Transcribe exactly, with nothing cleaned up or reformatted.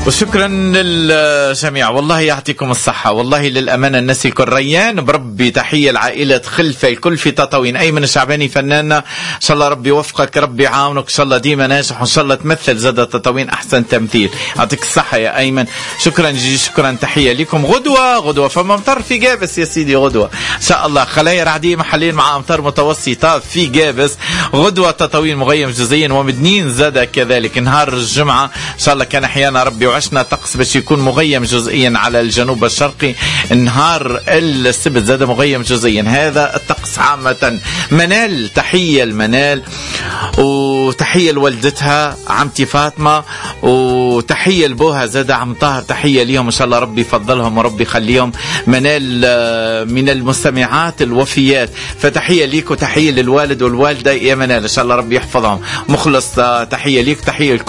وشكرا للجميع، والله يعطيكم الصحة. والله للأمانة الناس الكل ريان بربي. تحية لعائلة خلفة الكل في تطاوين. أيمن الشعباني فناننا، إن شاء الله ربي يوفقك، ربي يعاونك، إن شاء الله ديما ناجح، وإن شاء الله تمثل زادة تطاوين أحسن تمثيل. يعطيك الصحة يا أيمن. شكرا جي، شكرا. تحية لكم. غدوة غدوة فما مطر في جابس يا سيدي. غدوة إن شاء الله خلايا رعدية محلين مع أمطار متوسطة في جابس. غدوة تطاوين مغيم جزئيا ومدنين زادة كذلك. نهار الجمعة إن شاء الله كان أحيانا ربي وعشنا طقس باش يكون مغيم جزئيا على الجنوب الشرقي. نهار السبت زاد مغيم جزئيا. هذا الطقس عامة. منال، تحية المنال، وتحية لوالدتها عمتي فاطمة، وتحية لبوها زاد عم طاهر. تحية ليهم، إن شاء الله ربي يفضلهم وربي يخليهم. منال من المستمعات الوفيات، فتحية ليك وتحية للوالد والوالدة يا منال، إن شاء الله ربي يحفظهم. مخلص تحية ليك، تحية